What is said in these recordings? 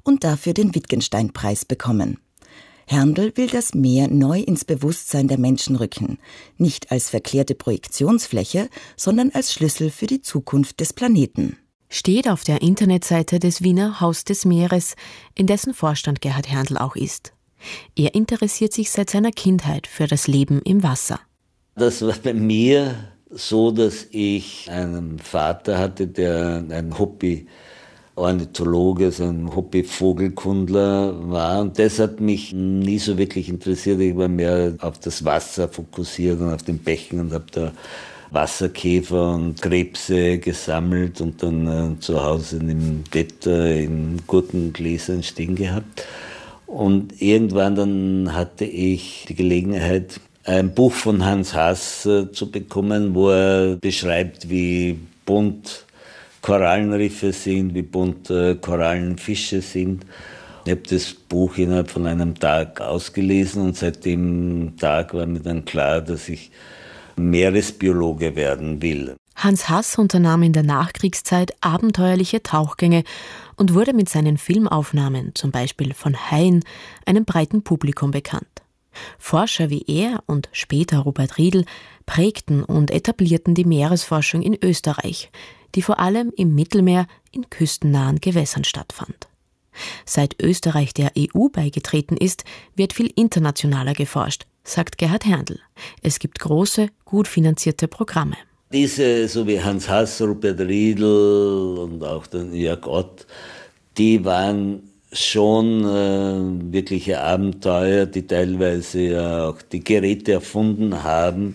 und dafür den Wittgenstein-Preis bekommen. Herndl will das Meer neu ins Bewusstsein der Menschen rücken, nicht als verklärte Projektionsfläche, sondern als Schlüssel für die Zukunft des Planeten. Steht auf der Internetseite des Wiener Haus des Meeres, in dessen Vorstand Gerhard Herndl auch ist. Er interessiert sich seit seiner Kindheit für das Leben im Wasser. Das war bei mir so, dass ich einen Vater hatte, der ein Hobby-Ornithologe, also ein Hobby-Vogelkundler war. Und das hat mich nie so wirklich interessiert. Ich war mehr auf das Wasser fokussiert und auf den Bächen und habe da Wasserkäfer und Krebse gesammelt und dann zu Hause im Bett in Gurkengläsern stehen gehabt. Und irgendwann dann hatte ich die Gelegenheit, ein Buch von Hans Haas zu bekommen, wo er beschreibt, wie bunt Korallenriffe sind, wie bunt Korallenfische sind. Ich habe das Buch innerhalb von einem Tag ausgelesen und seit dem Tag war mir dann klar, dass ich Meeresbiologe werden will. Hans Haas unternahm in der Nachkriegszeit abenteuerliche Tauchgänge und wurde mit seinen Filmaufnahmen, zum Beispiel von Haien, einem breiten Publikum bekannt. Forscher wie er und später Rupert Riedl prägten und etablierten die Meeresforschung in Österreich, die vor allem im Mittelmeer in küstennahen Gewässern stattfand. Seit Österreich der EU beigetreten ist, wird viel internationaler geforscht, sagt Gerhard Herndl. Es gibt große, gut finanzierte Programme. Diese, so wie Hans Haas, Rupert Riedl und auch den Jörg Ott, die waren schon wirkliche Abenteuer, die teilweise ja auch die Geräte erfunden haben,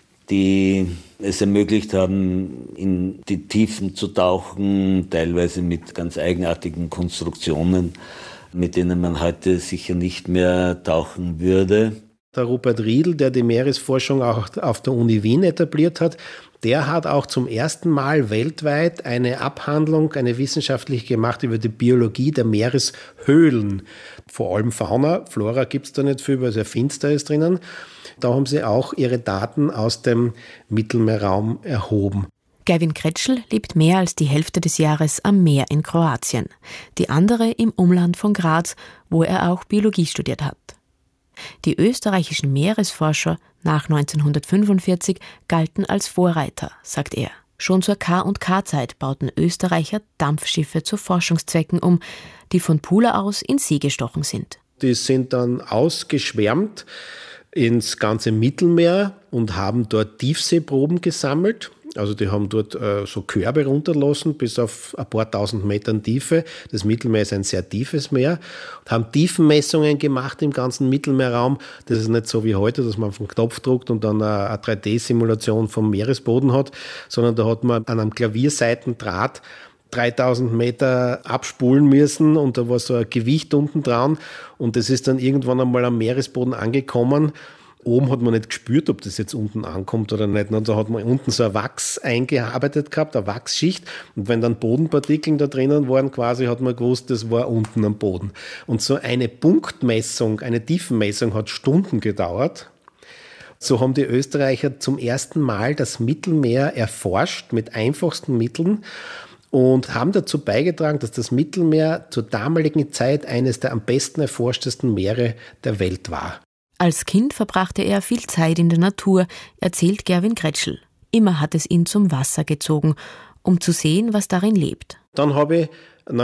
die es ermöglicht haben, in die Tiefen zu tauchen, teilweise mit ganz eigenartigen Konstruktionen, mit denen man heute sicher nicht mehr tauchen würde. Der Rupert Riedl, der die Meeresforschung auch auf der Uni Wien etabliert hat, der hat auch zum ersten Mal weltweit eine Abhandlung, eine wissenschaftliche gemacht über die Biologie der Meereshöhlen. Vor allem Fauna, Flora gibt es da nicht viel, weil es sehr finster ist drinnen. Da haben sie auch ihre Daten aus dem Mittelmeerraum erhoben. Gavin Kretschl lebt mehr als die Hälfte des Jahres am Meer in Kroatien, die andere im Umland von Graz, wo er auch Biologie studiert hat. Die österreichischen Meeresforscher nach 1945 galten als Vorreiter, sagt er. Schon zur K&K-Zeit bauten Österreicher Dampfschiffe zu Forschungszwecken um, die von Pula aus in See gestochen sind. Die sind dann ausgeschwärmt ins ganze Mittelmeer und haben dort Tiefseeproben gesammelt. Also die haben dort so Körbe runterlassen bis auf ein paar tausend Metern Tiefe. Das Mittelmeer ist ein sehr tiefes Meer. Und haben Tiefenmessungen gemacht im ganzen Mittelmeerraum. Das ist nicht so wie heute, dass man auf den Knopf drückt und dann eine 3D-Simulation vom Meeresboden hat, sondern da hat man an einem Klavierseitendraht 3000 Meter abspulen müssen und da war so ein Gewicht unten dran und das ist dann irgendwann einmal am Meeresboden angekommen. Oben hat man nicht gespürt, ob das jetzt unten ankommt oder nicht. Und da hat man unten so ein Wachs eingearbeitet gehabt, eine Wachsschicht. Und wenn dann Bodenpartikeln da drinnen waren, quasi hat man gewusst, das war unten am Boden. Und so eine Punktmessung, eine Tiefenmessung hat Stunden gedauert. So haben die Österreicher zum ersten Mal das Mittelmeer erforscht mit einfachsten Mitteln und haben dazu beigetragen, dass das Mittelmeer zur damaligen Zeit eines der am besten erforschtesten Meere der Welt war. Als Kind verbrachte er viel Zeit in der Natur, erzählt Gavin Kretschl. Immer hat es ihn zum Wasser gezogen, um zu sehen, was darin lebt. Dann habe ich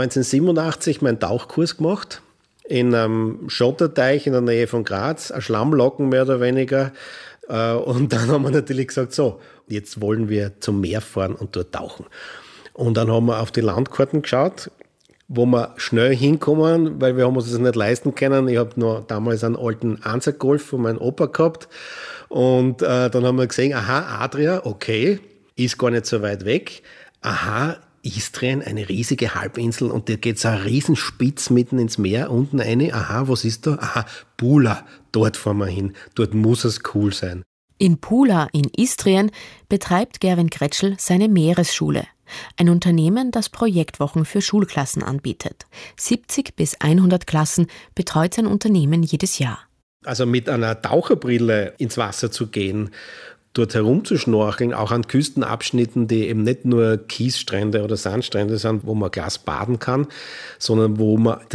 1987 meinen Tauchkurs gemacht, in einem Schotterteich in der Nähe von Graz, ein Schlammlocken mehr oder weniger. Und dann haben wir natürlich gesagt, so, jetzt wollen wir zum Meer fahren und dort tauchen. Und dann haben wir auf die Landkarten geschaut, wo wir schnell hinkommen, weil wir haben uns das nicht leisten können. Ich habe noch damals einen alten Ansa-Golf von meinem Opa gehabt und dann haben wir gesehen, aha, Adria, okay, ist gar nicht so weit weg. Aha, Istrien, eine riesige Halbinsel und da geht so ein Riesenspitz mitten ins Meer unten rein. Aha, was ist da? Aha, Pula, dort fahren wir hin. Dort muss es cool sein. In Pula in Istrien betreibt Gavin Kretschl seine Meeresschule. Ein Unternehmen, das Projektwochen für Schulklassen anbietet. 70 bis 100 Klassen betreut sein Unternehmen jedes Jahr. Also mit einer Taucherbrille ins Wasser zu gehen, dort herumzuschnorcheln, auch an Küstenabschnitten, die eben nicht nur Kiesstrände oder Sandstrände sind, wo man Glas baden kann, sondern wo man